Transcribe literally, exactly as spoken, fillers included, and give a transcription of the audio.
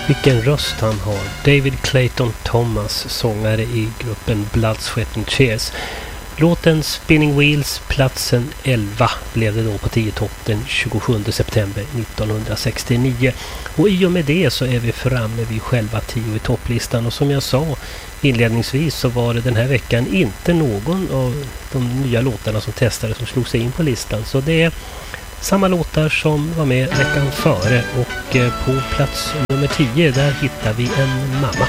Vilken röst han har. David Clayton Thomas, sångare i gruppen Blood, Sweat and Tears. Låten Spinning Wheels, platsen elva, blev det då på tio topp den tjugosjunde september nittonhundrasextionio. Och i och med det så är vi framme vid själva tio i topplistan. Och som jag sa inledningsvis så var det den här veckan inte någon av de nya låtarna som testade som slog sig in på listan. Så det är samma låtar som var med veckan före. Och på plats nummer tio där hittar vi En mamma.